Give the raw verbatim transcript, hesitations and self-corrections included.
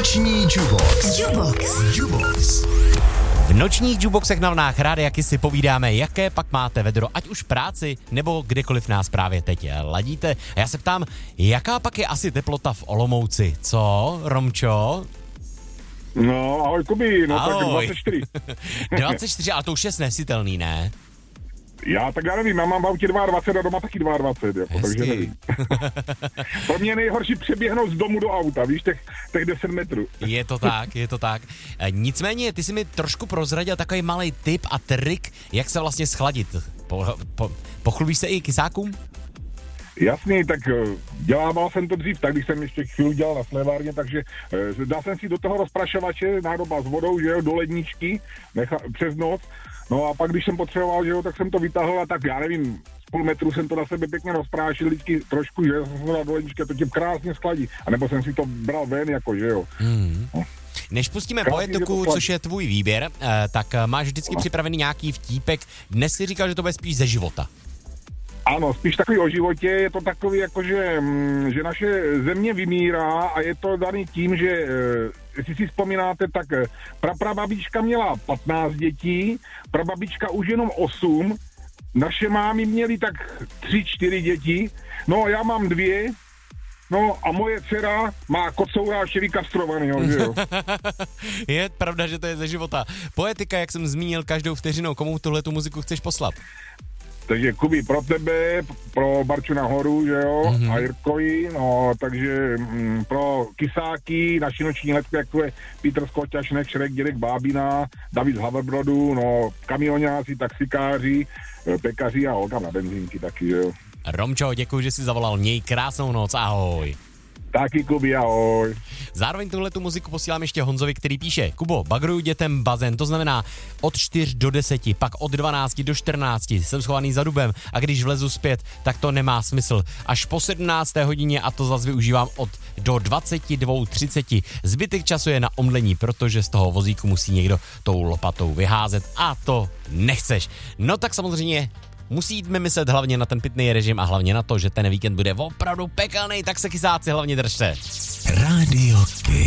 Noční Jubox. Jubox. Jubox. V nočních jukeboxech na vlnách Rádia Kiss si povídáme, jaké pak máte vedro, ať už v práci, nebo kdekoliv nás právě teď ladíte. A já se ptám, jaká pak je asi teplota v Olomouci? Co, Romčo? No, ahoj Kubi, no Ahoj. tak dvacet čtyři. dvacet čtyři, ale to už je snesitelný, ne? Já tak já nevím, já mám v autě dvacet dva a doma taky dvacet dva, jako, takže nevím. Pro mě je nejhorší přeběhnout z domu do auta, víš, těch, těch deset metrů. Je to tak, je to tak. E, nicméně, ty jsi mi trošku prozradil takový malý tip a trik, jak se vlastně schladit. Po, po, pochlubíš se i kysákům? Jasný, tak dělával jsem to dřív, tak když jsem ještě chvíli dělal na slévárně, takže dal jsem si do toho rozprašovače nádoba s vodou, že jo, do ledničky necha, přes noc. No a pak, když jsem potřeboval, že jo, tak jsem to vytáhl a tak, já nevím, z půl metru jsem to na sebe pěkně rozprášil, vždycky trošku, že jsem se dal do ledničky a to tě krásně skladí. A nebo jsem si to bral ven, jako, že jo. Hmm. Než pustíme poetiku, což je tvůj výběr, tak máš vždycky připravený nějaký vtípek. Dnes si říkal, že to bude spíš ze života. Ano, spíš takový o životě, je to takový jako, že, že naše země vymírá a je to daný tím, že, jestli si vzpomínáte, tak praprababička měla patnáct dětí, prababička už jenom osm, naše mámy měly tak tři, čtyři děti, no já mám dvě, no a moje dcera má kocoura ještě vykastrovanýho, že jo. Je pravda, že to je ze života. Poetika, jak jsem zmínil, každou vteřinou, komu tuhletu muziku chceš poslat? Takže Kubi, pro tebe, pro Barču nahoru, že jo, mm-hmm. a Jirkovi, no, takže mm, pro kysáky, naši noční letky, jako je Petr Skoťašnek, Šrek, Dědek Bábina, David z Haverbrodu, no, kamioňáci, taxikáři, pekaři a Olga na benzínky taky, že jo. Romčo, děkuji, že jsi zavolal, měj krásnou noc, ahoj. Taky Kubi, ahoj. Zároveň tuhletu muziku posílám ještě Honzovi, který píše: Kubo, bagruju dětem bazén, to znamená od čtyř do deseti, pak od dvanácti do čtrnácti, jsem schovaný za dubem a když vlezu zpět, tak to nemá smysl. Až po sedmnácté hodině a to zase využívám od do dvacet dva třicet. Zbytek času je na omdlení, protože z toho vozíku musí někdo tou lopatou vyházet a to nechceš. No tak samozřejmě musíme myslet hlavně na ten pitný režim a hlavně na to, že ten víkend bude opravdu pekelný, tak se kysáci hlavně držte. Rádio Kiss.